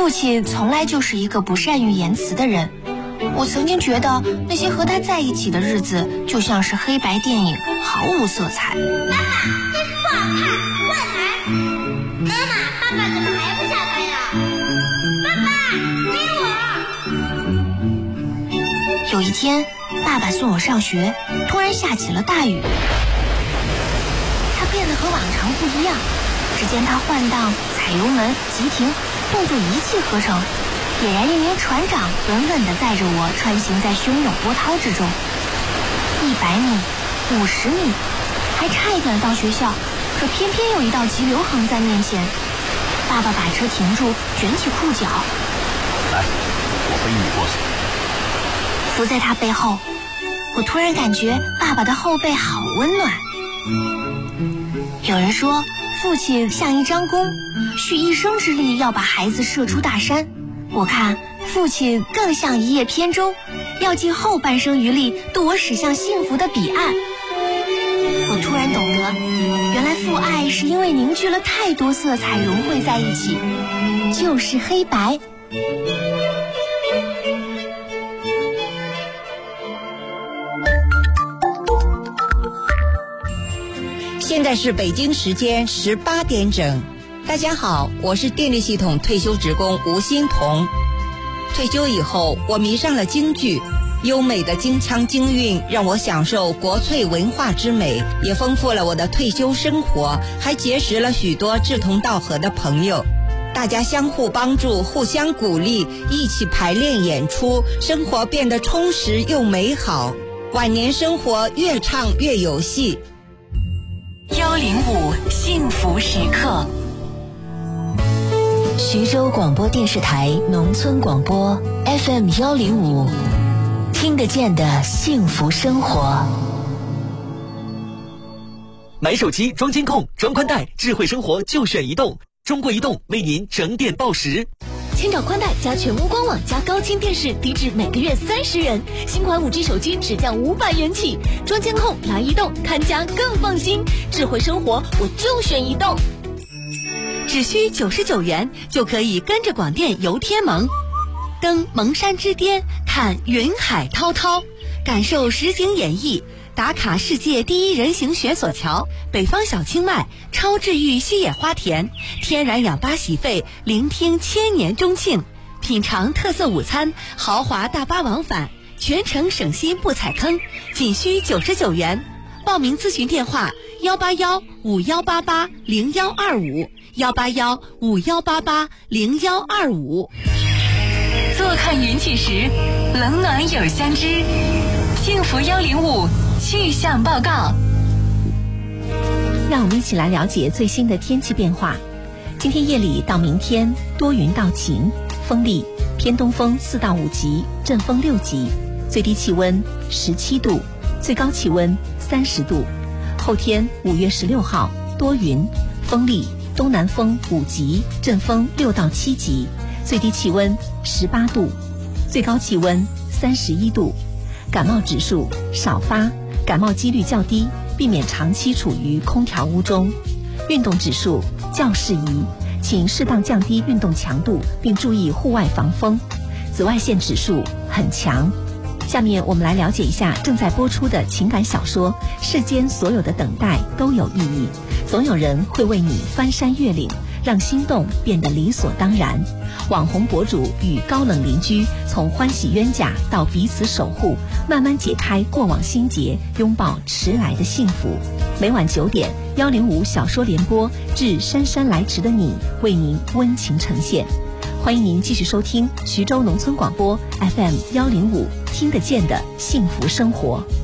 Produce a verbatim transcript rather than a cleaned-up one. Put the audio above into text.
父亲从来就是一个不善于言辞的人。我曾经觉得那些和他在一起的日子就像是黑白电影，毫无色彩。 妈妈，电视不好看，换台。妈妈，爸爸怎么还不下班呀？爸爸，给我。 有一天，爸爸送我上学，突然下起了大雨。他变得和往常不一样，只见他换挡、踩油门、急停，动作一气呵成。俨然一名船长，稳稳地载着我穿行在汹涌波涛之中。一百米，五十米，还差一点到学校，可偏偏有一道急流横在面前。爸爸把车停住，卷起裤脚， 来，我背你过去。 伏在他背后，我突然感觉爸爸的后背好温暖。有人说，父亲像一张弓，蓄一生之力要把孩子射出大山。我看父亲更像一叶扁舟，要尽后半生余力渡我驶向幸福的彼岸。我突然懂得，原来父爱是因为凝聚了太多色彩融汇在一起，就是黑白。 现在是北京时间十八点整。大家好，我是电力系统退休职工吴欣彤。退休以后，我迷上了京剧，优美的京腔京韵让我享受国粹文化之美，也丰富了我的退休生活，还结识了许多志同道合的朋友。大家相互帮助，互相鼓励，一起排练演出，生活变得充实又美好。晚年生活越唱越有戏。 幺零五幸福时刻。 徐州广播电视台农村广播 F M 幺零五，听得见的幸福生活。 买手机装监控、装宽带，智慧生活就选移动。中国移动为您整点报时。 千兆宽带加全屋官网加高清电视，低至每个月三十元。新款 五 G 手机只降五百元起。装监控来移动，看家更放心。智慧生活我就选移动。 只需九十九元就可以跟着广电游天盟，登蒙山之巅，看云海滔滔，感受实景演绎，打卡世界第一人行雪索桥，北方小清迈，超治愈西野花田，天然氧吧洗肺，聆听千年钟磬，品尝特色午餐，豪华大巴往返，全程省心不踩坑，仅需九十九元。报名咨询电话：幺八幺五幺八八零幺二五，幺八幺五幺八八零幺二五。坐看云起时，冷暖有相知。幸福幺零五气象报告。 让我们一起来了解最新的天气变化。今天夜里到明天多云到晴，风力偏东风四到五级，阵风六级，最低气温十七度，最高气温三十度。后天五月十六号多云，风力东南风五级，阵风六到七级，最低气温十八度，最高气温三十一度。感冒指数少发，感冒几率较低，避免长期处于空调屋中。运动指数较适宜，请适当降低运动强度，并注意户外防风。紫外线指数很强。下面我们来了解一下正在播出的情感小说《世间所有的等待都有意义》，总有人会为你翻山越岭，让心动变得理所当然。网红博主与高冷邻居从欢喜冤家到彼此守护，慢慢解开过往心结，拥抱迟来的幸福。每晚九点，幺零五小说联播致姗姗来迟的你，为您温情呈现。欢迎您继续收听徐州农村广播 F M 幺零五，听得见的幸福生活。